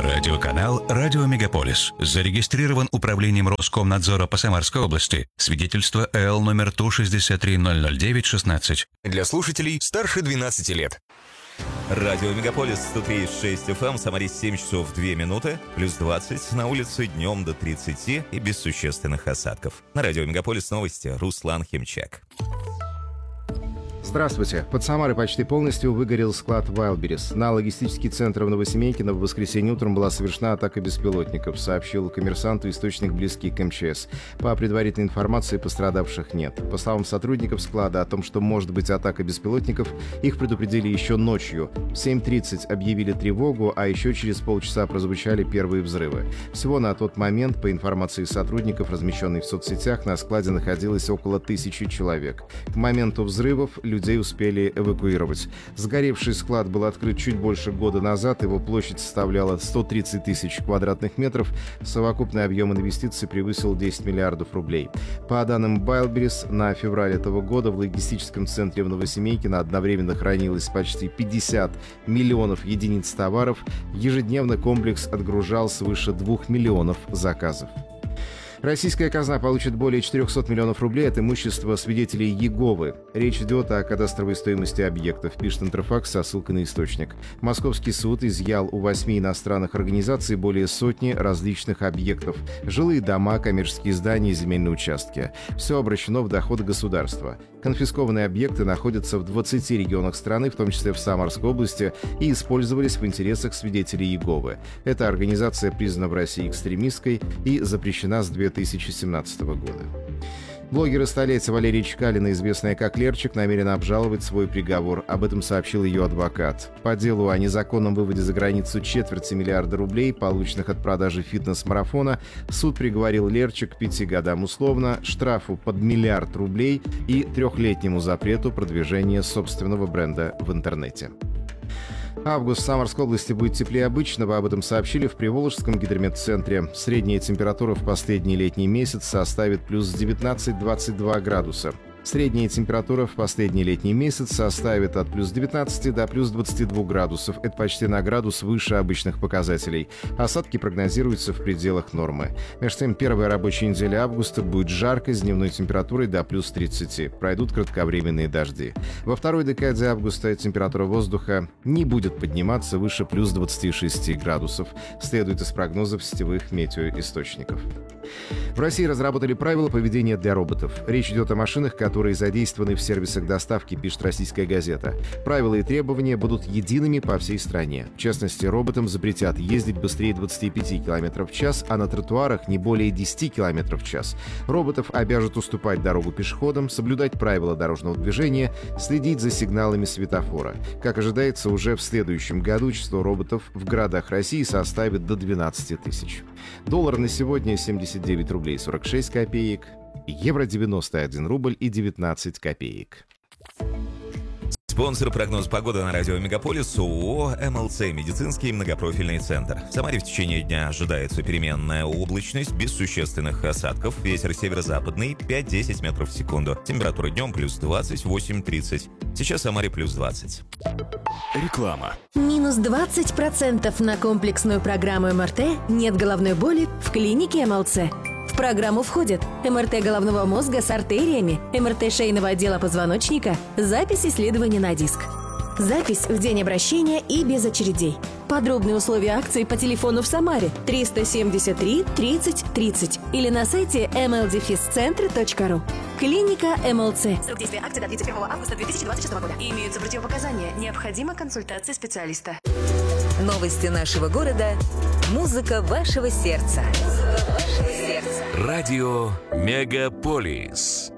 Радиоканал «Радио Мегаполис» зарегистрирован Управлением Роскомнадзора по Самарской области. Свидетельство ЭЛ номер ТУ-63009-16. Для слушателей старше 12 лет. Радио Мегаполис 103,6 FM, Самаре 7 часов 2 минуты, плюс 20, на улице днем до 30 и без существенных осадков. На Радио Мегаполис новости, Руслан Химчак. Здравствуйте. Под Самарой почти полностью выгорел склад Wildberries. На логистический центр в Новосемейкино в воскресенье утром была совершена атака беспилотников, сообщил коммерсанту источник, близкий к МЧС. По предварительной информации, пострадавших нет. По словам сотрудников склада, о том, что может быть атака беспилотников, их предупредили еще ночью. В 7:30 объявили тревогу, а еще через полчаса прозвучали первые взрывы. Всего на тот момент, по информации сотрудников, размещенной в соцсетях, на складе находилось около 1000 человек. К моменту взрывов людей успели эвакуировать. Сгоревший склад был открыт чуть больше года назад. Его площадь составляла 130 тысяч квадратных метров. Совокупный объем инвестиций превысил 10 миллиардов рублей. По данным Wildberries, на февраль этого года в логистическом центре в Новосемейкино одновременно хранилось почти 50 миллионов единиц товаров. Ежедневно комплекс отгружал свыше 2 миллионов заказов. Российская казна получит более 400 миллионов рублей от имущества свидетелей Иеговы. Речь идет о кадастровой стоимости объектов, пишет Интерфакс со ссылкой на источник. Московский суд изъял у 8 иностранных организаций более сотни различных объектов. Жилые дома, коммерческие здания и земельные участки. Все обращено в доходы государства. Конфискованные объекты находятся в 20 регионах страны, в том числе в Самарской области, и использовались в интересах свидетелей Иеговы. Эта организация признана в России экстремистской и запрещена с 2017 года. Блогер столетия Валерия Чкалина, известная как Лерчик, намерена обжаловать свой приговор. Об этом сообщил ее адвокат. По делу о незаконном выводе за границу $250 миллиарда рублей, полученных от продажи фитнес-марафона, суд приговорил Лерчик к 5 годам условно, штрафу под $1 миллиард рублей и 3-летнему запрету продвижения собственного бренда в интернете. Август в Самарской области будет теплее обычного, об этом сообщили в Приволжском гидрометцентре. Средняя температура в последний летний месяц составит плюс 19-22 градуса. Средняя температура в последний летний месяц составит от плюс 19 до плюс 22 градусов. Это почти на градус выше обычных показателей. Осадки прогнозируются в пределах нормы. Между тем, первая рабочая неделя августа будет жарко с дневной температурой до плюс 30. Пройдут кратковременные дожди. Во второй декаде августа температура воздуха не будет подниматься выше плюс 26 градусов. Следует из прогнозов сетевых метеоисточников. В России разработали правила поведения для роботов. Речь идет о машинах, которые задействованы в сервисах доставки, пишет «Российская газета». Правила и требования будут едиными по всей стране. В частности, роботам запретят ездить быстрее 25 км в час, а на тротуарах не более 10 км в час. Роботов обяжут уступать дорогу пешеходам, соблюдать правила дорожного движения, следить за сигналами светофора. Как ожидается, уже в следующем году число роботов в городах России составит до 12 тысяч. Доллар на сегодня 79 рублей 46 копеек, евро 91 рубль и 19 копеек. Спонсор прогноз погоды на Радио Мегаполис ООО «МЛЦ» медицинский многопрофильный центр. В Самаре в течение дня ожидается переменная облачность без существенных осадков. Ветер северо-западный 5-10 метров в секунду. Температура днем плюс 28-30. Сейчас в Самаре плюс 20. Реклама. Минус 20% на комплексную программу МРТ «Нет головной боли» в клинике МЛЦ. В программу входят МРТ головного мозга с артериями, МРТ шейного отдела позвоночника, запись исследования на диск. Запись в день обращения и без очередей. Подробные условия акции по телефону в Самаре 373 30 30 или на сайте mldefiscentre.ru. Клиника МЛЦ. Срок действия акции до 31 августа 2026 года. Имеются противопоказания. Необходима консультация специалиста. Новости нашего города. Музыка вашего сердца. Радио Мегаполис.